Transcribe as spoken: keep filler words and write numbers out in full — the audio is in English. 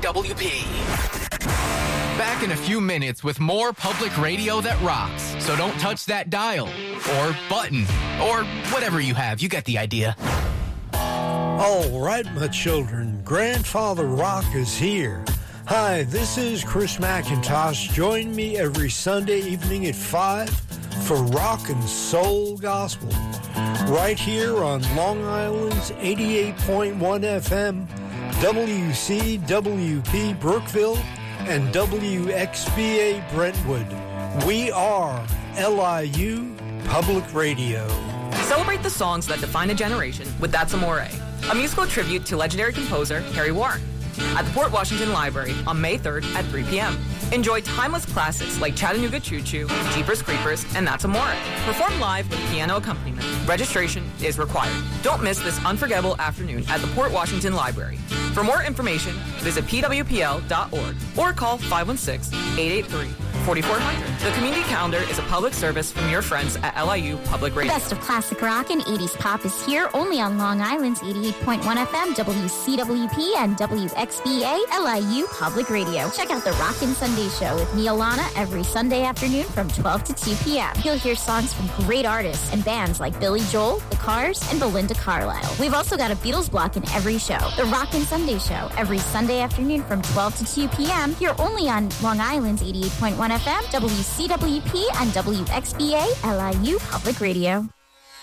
W P. Back in a few minutes with more public radio that rocks. So don't touch that dial or button or whatever you have. You get the idea. All right, my children. Grandfather Rock is here. Hi, this is Chris McIntosh. Join me every Sunday evening at five for Rock and Soul Gospel. Right here on Long Island's eighty-eight point one F M, W C W P Brookville, and W X B A Brentwood. We are L I U Public Radio. Celebrate the songs that define a generation with That's Amore, a musical tribute to legendary composer Harry Warren, at the Port Washington Library on May third at three p.m. Enjoy timeless classics like Chattanooga Choo Choo, Jeepers Creepers, and That's Amore. Perform live with piano accompaniment. Registration is required. Don't miss this unforgettable afternoon at the Port Washington Library. For more information, visit p w p l dot org or call five one six, eight eight three, four four zero zero. The community calendar is a public service from your friends at L I U Public Radio. Best of classic rock and eighties pop is here only on Long Island's eighty-eight point one F M, W C W P, and W X B A L I U Public Radio. Check out the Rockin' Sunday Show with me, Alana, every Sunday afternoon from twelve to two p.m. You'll hear songs from great artists and bands like Billy Joel, The Cars, and Belinda Carlisle. We've also got a Beatles block in every show. The Rockin' Sunday Show, every Sunday afternoon from twelve to two p.m. here only on Long Island's eighty-eight point one F M, W C W P, and W X B A L I U Public Radio.